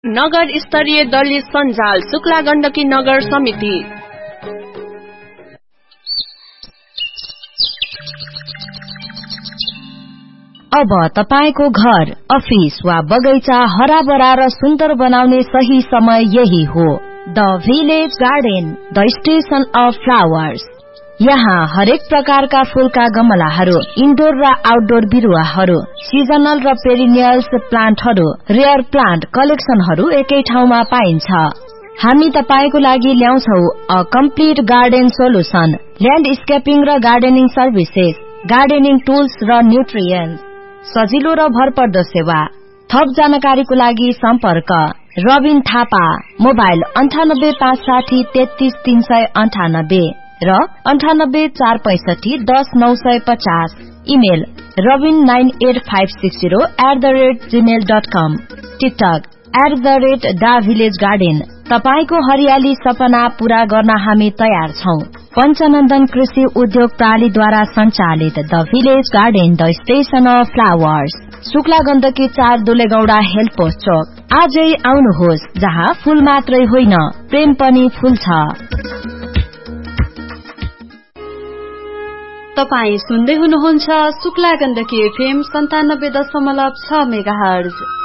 नगर स्तरीय दलित सञ्जाल शुक्ला गण्डकी नगर समिति। अब तपाईको घर, अफिस वा बगैँचा हराभरा र सुन्दर बनाउने सही समय यही हो। The village garden, the station of flowers. यहाँ हरेक प्रकारका फूलका गमलाहरू, इन्डोर र आउटडोर बिरुवाहरू, सिजनल र पेरिनियल्स प्लान्टहरू, रेयर प्लान्ट कलेक्सनहरू एकै ठाउँमा पाइन्छ। हामी तपाईको लागि ल्याउँछौ अ कम्प्लिट गार्डन सोलुसन, ल्यान्डस्केपिङ र गार्डनिङ सर्भिसेस, गार्डनिङ टुल्स र न्युट्रिएन्ट्स, सजिलो र भरपर्दो सेवा। थप जानकारीको लागि सम्पर्क रबिन थापा, मोबाइल 9856 33398 र 9846510950, इमेल robin98560@gmail.com, टिकटक @davillagegarden। तपाईको हरियाली सपना पूरा गर्न हामी तयार छौं। पञ्चनन्दन कृषि उद्योग प्रणालीद्वारा सञ्चालित the village garden, the station of flowers, Shukla Gandaki 4 दुलेगौडा health post चोक। आजै आउनुहोस्, जहाँ फूल मात्रै होइन प्रेम पनि फूल छ। तपाई सुन्दै हुनुहुन्छ शुक्ला गण्डकी FM 97.6 मेगाहर्ज।